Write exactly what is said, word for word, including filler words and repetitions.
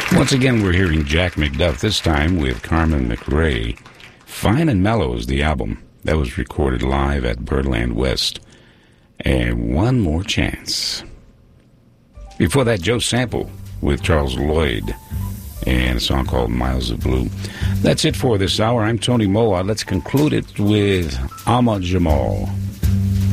Once again, we're hearing Jack McDuff, this time with Carmen McRae. Fine and Mellow is the album. That was recorded live at Birdland West. And One More Chance. Before that, Joe Sample with Charles Lloyd and a song called Miles of Blue. That's it for this hour. I'm Tony Moa. Let's conclude it with Ahmad Jamal.